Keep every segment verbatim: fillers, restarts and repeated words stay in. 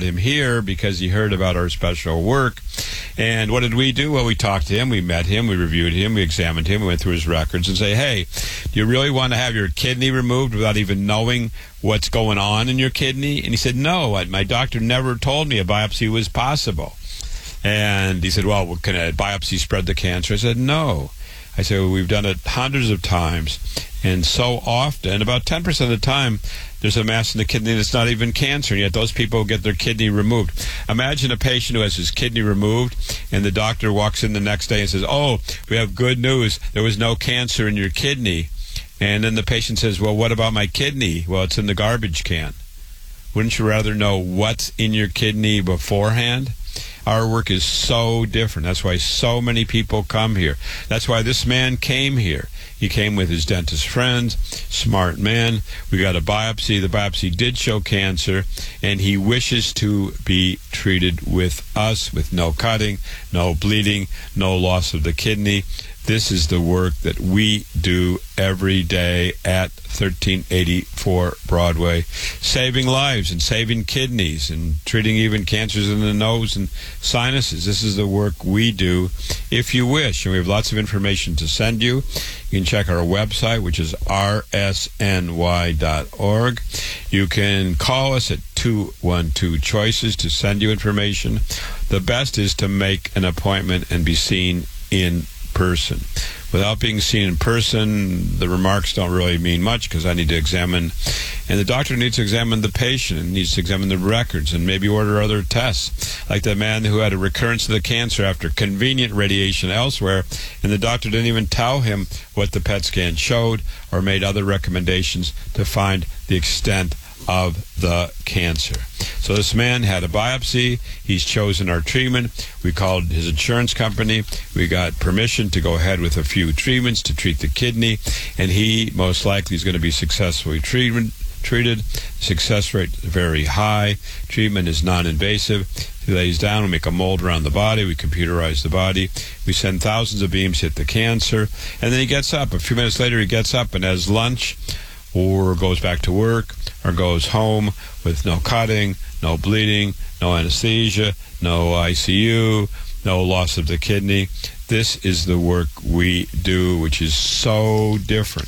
brought him here because he heard about our special work. And what did we do? Well, we talked to him, we met him, we reviewed him, we examined him, we went through his records and say, hey, do you really want to have your kidney removed without even knowing what's going on in your kidney? And he said, no, my doctor never told me a biopsy was possible. And he said, well, can a biopsy spread the cancer? I said, no. I said, well, we've done it hundreds of times, and so often, about ten percent of the time, there's a mass in the kidney that's not even cancer, and yet those people get their kidney removed. Imagine a patient who has his kidney removed, and the doctor walks in the next day and says, oh, we have good news. There was no cancer in your kidney. And then the patient says, well, what about my kidney? Well, it's in the garbage can. Wouldn't you rather know what's in your kidney beforehand? Our work is so different. That's why so many people come here. That's why this man came here. He came with his dentist friends, smart man. We got a biopsy. The biopsy did show cancer, and he wishes to be treated with us with no cutting, no bleeding, no loss of the kidney. This is the work that we do every day at thirteen eighty-four Broadway, saving lives and saving kidneys and treating even cancers in the nose and sinuses. This is the work we do if you wish. And we have lots of information to send you. You can check our website, which is r s n y dot org. You can call us at two one two choices to send you information. The best is to make an appointment and be seen in person. Without being seen in person, the remarks don't really mean much because I need to examine, and the doctor needs to examine the patient and needs to examine the records and maybe order other tests, like the man who had a recurrence of the cancer after convenient radiation elsewhere, and the doctor didn't even tell him what the P E T scan showed or made other recommendations to find the extent of the cancer. So this man had a biopsy. He's chosen our treatment. We called his insurance company. We got permission to go ahead with a few treatments to treat the kidney, and he most likely is going to be successfully treatment, treated. Success rate is very high. Treatment is non-invasive. He lays down, we make a mold around the body, we computerize the body, we send thousands of beams, hit the cancer, and then he gets up. A few minutes later, he gets up and has lunch, or goes back to work, or goes home with no cutting, no bleeding, no anesthesia, no I C U, no loss of the kidney. This is the work we do, which is so different,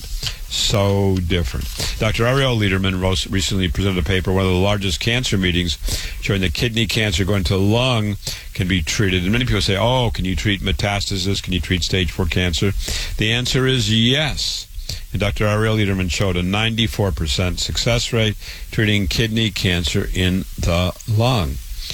so different. Doctor Ariel Lederman recently presented a paper, one of the largest cancer meetings, showing that kidney cancer going to the lung can be treated. And many people say, oh, can you treat metastasis? Can you treat stage four cancer? The answer is yes. And Doctor Ariel Lederman showed a ninety-four percent success rate treating kidney cancer in the lung.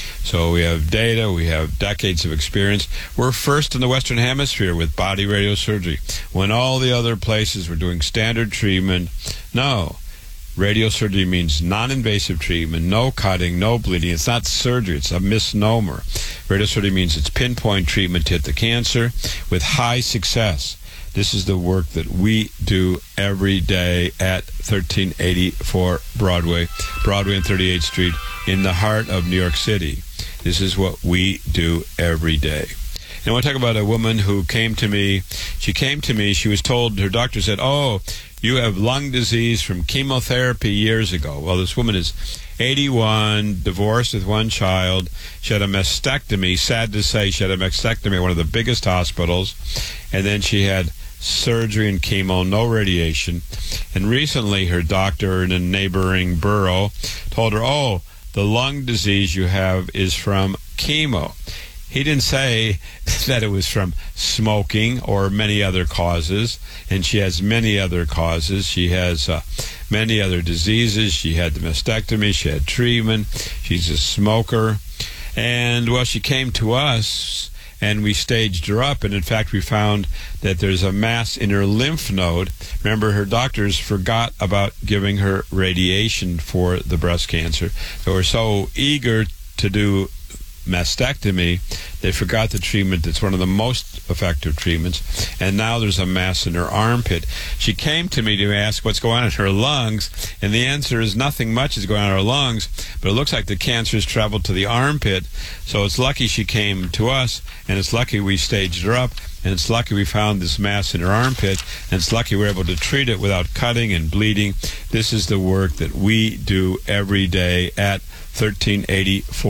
So we have data, we have decades of experience. We're first in the Western Hemisphere with body radiosurgery. When all the other places were doing standard treatment, no. Radiosurgery means non-invasive treatment, no cutting, no bleeding. It's not surgery, it's a misnomer. Radiosurgery means it's pinpoint treatment to hit the cancer with high success. This is the work that we do every day at thirteen eighty-four Broadway, Broadway and thirty-eighth Street in the heart of New York City. This is what we do every day. And I want to talk about a woman who came to me. She came to me, she was told, her doctor said, oh, you have lung disease from chemotherapy years ago. Well, this woman is eighty-one, divorced with one child. She had a mastectomy. Sad to say, she had a mastectomy at one of the biggest hospitals. And then she had surgery and chemo, no radiation. And recently her doctor in a neighboring borough told her, oh, the lung disease you have is from chemo. He didn't say that it was from smoking or many other causes, and she has many other causes. She has uh, many other diseases. She had the mastectomy. She had treatment. She's a smoker. And, well, she came to us, and we staged her up, and in fact we found that there's a mass in her lymph node. Remember, her doctors forgot about giving her radiation for the breast cancer. They were so eager to do mastectomy, they forgot the treatment that's one of the most effective treatments, and now there's a mass in her armpit. She came to me to ask what's going on in her lungs, and the answer is nothing much is going on in her lungs, but it looks like the cancer has traveled to the armpit, so it's lucky she came to us, and it's lucky we staged her up, and it's lucky we found this mass in her armpit, and it's lucky we're able to treat it without cutting and bleeding. This is the work that we do every day at thirteen eighty-four